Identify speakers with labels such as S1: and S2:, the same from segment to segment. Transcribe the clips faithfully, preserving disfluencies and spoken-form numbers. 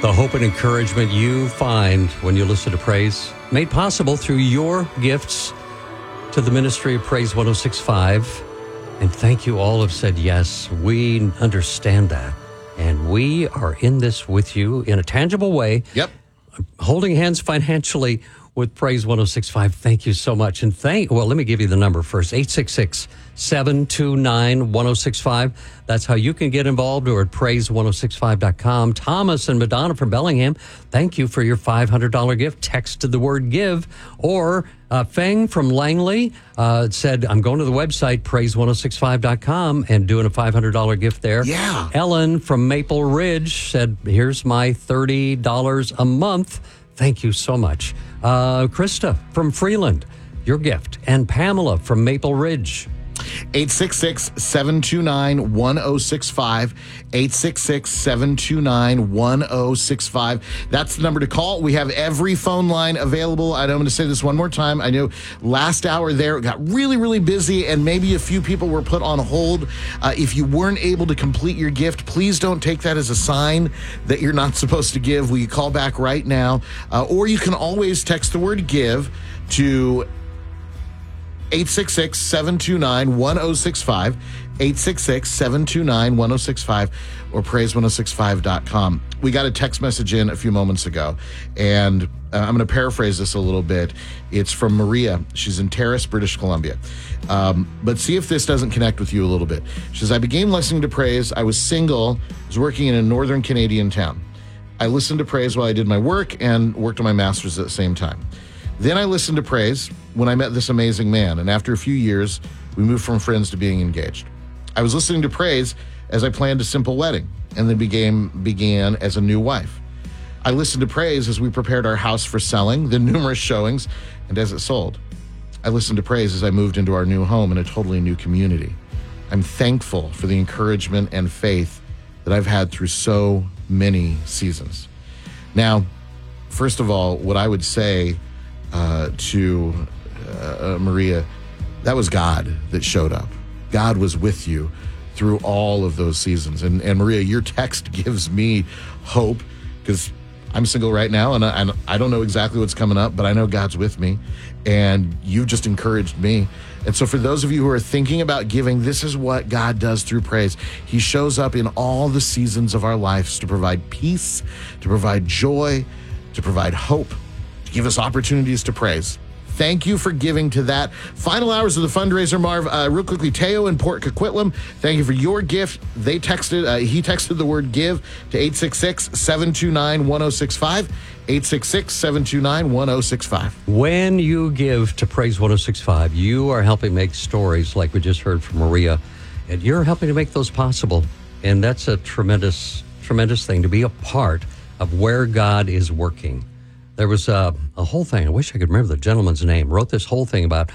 S1: The hope and encouragement you find when you listen to Praise, made possible through your gifts to the ministry of Praise one oh six point five. And thank you all have said yes. We understand that. And we are in this with you in a tangible way.
S2: Yep.
S1: Holding hands financially with Praise one oh six point five. Thank you so much. And thank, well, let me give you the number first. eight six six, seven two nine, one oh six five. That's how you can get involved, or at praise one oh six five dot com. Thomas and Madonna from Bellingham, thank you for your five hundred dollars gift. Texted the word give. Or uh, Feng from Langley uh, said, I'm going to the website, praise one oh six five dot com, and doing a five hundred dollars gift there.
S2: Yeah.
S1: Ellen from Maple Ridge said, here's my thirty dollars a month. Thank you so much. Uh, Krista from Freeland, your gift. And Pamela from Maple Ridge.
S2: eight six six, seven two nine, one oh six five. eight six six, seven two nine, one oh six five. That's the number to call. We have every phone line available. I'm going to say this one more time. I know last hour there it got really, really busy, and maybe a few people were put on hold. Uh, if you weren't able to complete your gift, please don't take that as a sign that you're not supposed to give. Will you call back right now? Uh, or you can always text the word give to eight six six, seven two nine, one oh six five, eight six six, seven two nine, one oh six five, or praise one oh six five dot com. We got a text message in a few moments ago, and uh, I'm going to paraphrase this a little bit. It's from Maria. She's in Terrace, British Columbia. Um, but see if this doesn't connect with you a little bit. She says, I began listening to Praise. I was single, was working in a northern Canadian town. I listened to Praise while I did my work and worked on my master's at the same time. Then I listened to Praise when I met this amazing man, and after a few years, we moved from friends to being engaged. I was listening to Praise as I planned a simple wedding, and then began, began as a new wife. I listened to Praise as we prepared our house for selling, then numerous showings, and as it sold. I listened to Praise as I moved into our new home in a totally new community. I'm thankful for the encouragement and faith that I've had through so many seasons. Now, first of all, what I would say Uh, to uh, Maria, that was God that showed up. God was with you through all of those seasons. And, and Maria, your text gives me hope, because I'm single right now, and I, and I don't know exactly what's coming up, but I know God's with me, and you've just encouraged me. And so for those of you who are thinking about giving, this is what God does through Praise. He shows up in all the seasons of our lives to provide peace, to provide joy, to provide hope, give us opportunities to praise. Thank you for giving to that. Final hours of the fundraiser, Marv. Uh, real quickly, Teo in Port Coquitlam, thank you for your gift. They texted, uh, he texted the word give to eight six six, seven two nine, one oh six five, eight six six, seven two nine, one oh six five.
S1: When you give to Praise one oh six point five, you are helping make stories like we just heard from Maria, and you're helping to make those possible. And that's a tremendous, tremendous thing to be a part of where God is working. There was a, a whole thing. I wish I could remember the gentleman's name. Wrote this whole thing about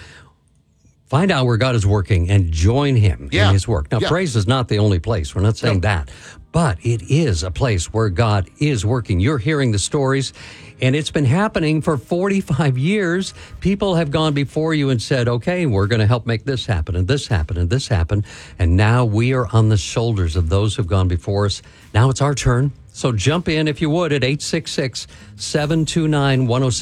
S1: find out where God is working and join him
S2: yeah.
S1: in his work. Now,
S2: yeah.
S1: Praise is not the only place. We're not saying no. that. But it is a place where God is working. You're hearing the stories, and it's been happening for forty-five years. People have gone before you and said, okay, we're going to help make this happen, and this happen, and this happen. And now we are on the shoulders of those who've gone before us. Now it's our turn. So jump in, if you would, at eight six six, seven two nine, one oh six five.